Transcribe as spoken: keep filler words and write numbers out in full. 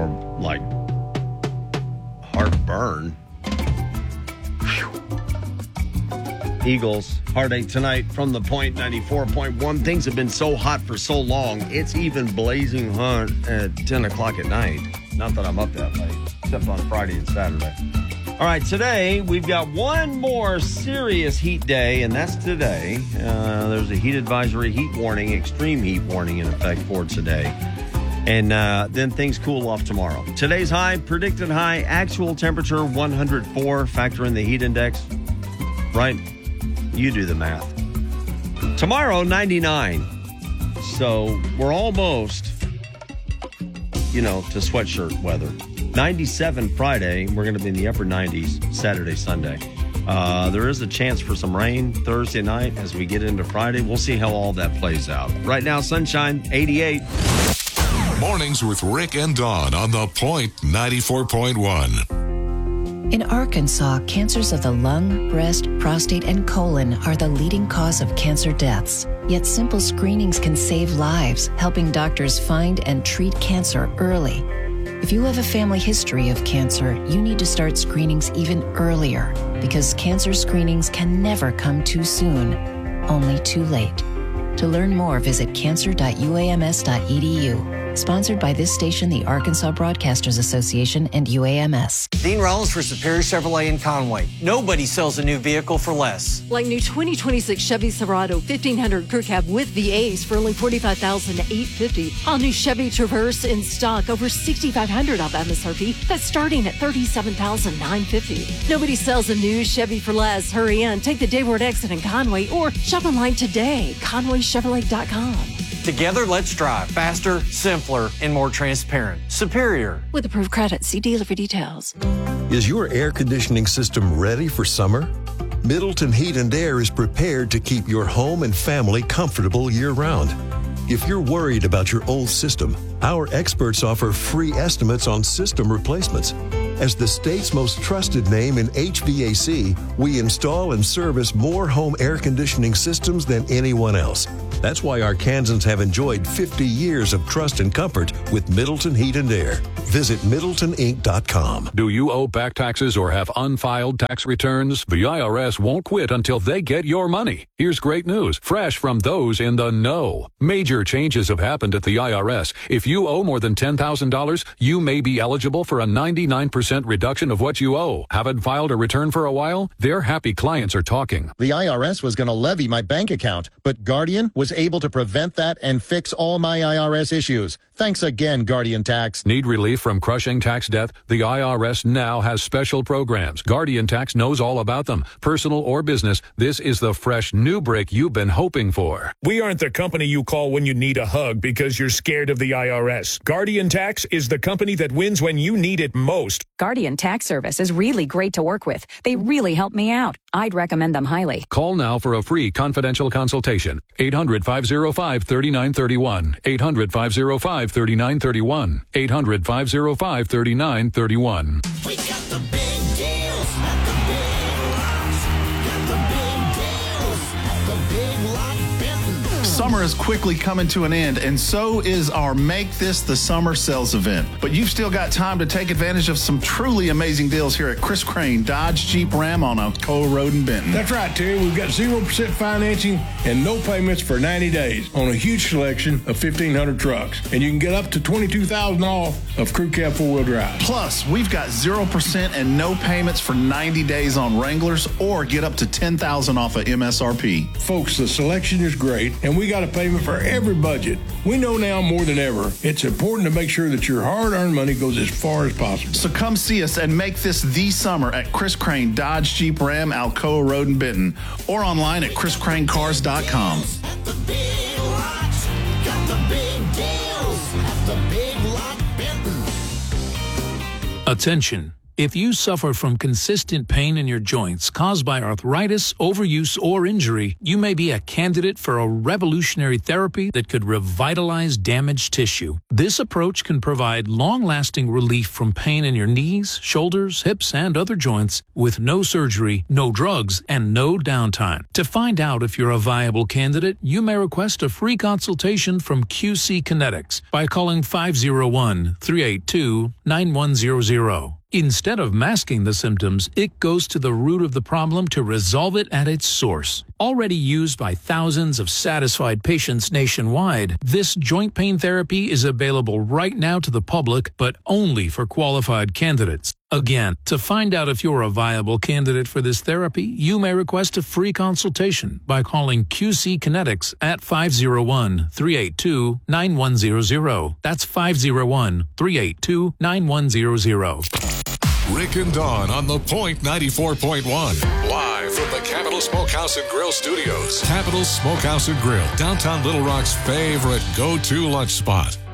more like heartburn. Eagles, heartache tonight from the Point ninety-four point one. Things have been so hot for so long, it's even blazing hot at ten o'clock at night. Not that I'm up that late, except on Friday and Saturday. All right, today we've got one more serious heat day, and that's today. Uh, there's a heat advisory, heat warning, extreme heat warning in effect for today. And uh, then things cool off tomorrow. Today's high, predicted high, actual temperature one hundred four. Factor in the heat index, right? You do the math. Tomorrow, ninety-nine. So we're almost, you know, to sweatshirt weather. ninety-seven Friday. We're going to be in the upper nineties Saturday, Sunday. Uh, there is a chance for some rain Thursday night as we get into Friday. We'll see how all that plays out. Right now, sunshine, eighty-eight. Mornings with Rick and Dawn on the Point ninety-four point one. In Arkansas, cancers of the lung, breast, prostate, and colon are the leading cause of cancer deaths. Yet simple screenings can save lives, helping doctors find and treat cancer early. If you have a family history of cancer, you need to start screenings even earlier, because cancer screenings can never come too soon, only too late. To learn more, visit cancer dot u a m s dot e d u. Sponsored by this station, the Arkansas Broadcasters Association, and U A M S. Dean Rollins for Superior Chevrolet in Conway. Nobody sells a new vehicle for less. Like new twenty twenty-six Chevy Silverado fifteen hundred Crew Cab with the Ace for only forty-five thousand eight hundred fifty dollars. All new Chevy Traverse in stock, over sixty-five hundred dollars off M S R P. That's starting at thirty-seven thousand nine hundred fifty dollars. Nobody sells a new Chevy for less. Hurry in, take the Dayward exit in Conway, or shop online today, conway chevrolet dot com. Together, let's drive faster, simpler, and more transparent. Superior. With approved credit, see dealer for details. Is your air conditioning system ready for summer? Middleton Heat and Air is prepared to keep your home and family comfortable year-round. If you're worried about your old system, our experts offer free estimates on system replacements. As the state's most trusted name in H V A C, we install and service more home air conditioning systems than anyone else. That's why our Kansans have enjoyed fifty years of trust and comfort with Middleton Heat and Air. Visit middleton inc dot com. Do you owe back taxes or have unfiled tax returns? The I R S won't quit until they get your money. Here's great news, fresh from those in the know. Major changes have happened at the I R S. If you owe more than ten thousand dollars, you may be eligible for a ninety-nine percent reduction of what you owe. Haven't filed a return for a while? Their happy clients are talking. The I R S was going to levy my bank account, but Guardian was able to prevent that and fix all my I R S issues. Thanks again, Guardian Tax. Need relief from crushing tax debt? The I R S now has special programs. Guardian Tax knows all about them. Personal or business, this is the fresh new break you've been hoping for. We aren't the company you call when you need a hug because you're scared of the I R S. Guardian Tax is the company that wins when you need it most. Guardian Tax Service is really great to work with. They really helped me out. I'd recommend them highly. Call now for a free confidential consultation. eight hundred, five oh five, three nine three one. eight hundred, five oh five, three nine three one. eight hundred, five oh five, three nine three one. We got the big deals at the Big Lots. Got the big deals at the Big Lot Benton. Summer is quickly coming to an end, and so is our Make This the Summer sales event. But you've still got time to take advantage of some truly amazing deals here at Chris Crane Dodge Jeep Ram on Alcoa Road in Benton. That's right, Terry. We've got zero percent financing and no payments for ninety days on a huge selection of fifteen hundred trucks. And you can get up to twenty-two thousand dollars off of Crew Cab four-wheel drive. Plus, we've got zero percent and no payments for ninety days on Wranglers, or get up to ten thousand dollars off of M S R P. Folks, the selection is great, and we got a payment for every budget. We know now more than ever, it's important to make sure that your hard-earned money goes as far as possible. So come see us and make this the summer at Chris Crane Dodge Jeep Ram Alcoa Road in Benton, or online at chris crane cars dot com. At the Big Lots. Got the big deals at the Big Lot Benton. Attention. If you suffer from consistent pain in your joints caused by arthritis, overuse, or injury, you may be a candidate for a revolutionary therapy that could revitalize damaged tissue. This approach can provide long-lasting relief from pain in your knees, shoulders, hips, and other joints with no surgery, no drugs, and no downtime. To find out if you're a viable candidate, you may request a free consultation from Q C Kinetics by calling five oh one, three eight two, nine one zero zero. Instead of masking the symptoms, it goes to the root of the problem to resolve it at its source. Already used by thousands of satisfied patients nationwide, this joint pain therapy is available right now to the public, but only for qualified candidates. Again, to find out if you're a viable candidate for this therapy, you may request a free consultation by calling Q C Kinetics at five oh one, three eight two, nine one zero zero. That's five oh one, three eight two, nine one zero zero. Rick and Dawn on the Point ninety-four point one. Live from the Capital Smokehouse and Grill Studios. Capital Smokehouse and Grill, downtown Little Rock's favorite go-to lunch spot.